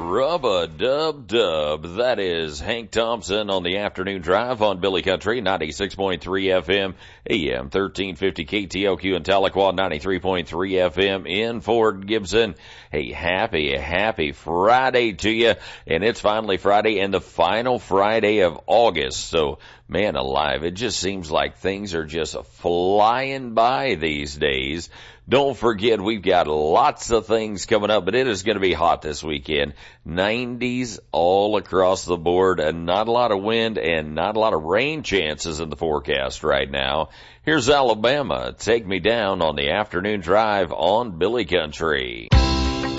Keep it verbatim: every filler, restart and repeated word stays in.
Rub-a-dub-dub. That is Hank Thompson on the afternoon drive on Billy Country, ninety-six point three F M, A M thirteen fifty K T L Q in Tahlequah, ninety-three point three F M in Fort Gibson. Hey, happy, happy Friday to you. And it's finally Friday and the final Friday of August. So, man alive, it just seems like things are just flying by these days. Don't forget, we've got lots of things coming up, but it is going to be hot this weekend. nineties all across the board, and not a lot of wind and not a lot of rain chances in the forecast right now. Here's Alabama. Take me down on the afternoon drive on Billy Country.